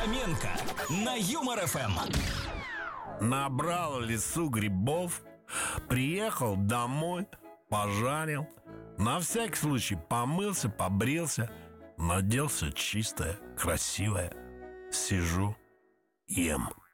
Фоменко на Юмор ФМ. Набрал в лесу грибов, приехал домой, пожарил. На всякий случай помылся, побрился, надел все чистое, красивое. Сижу, ем.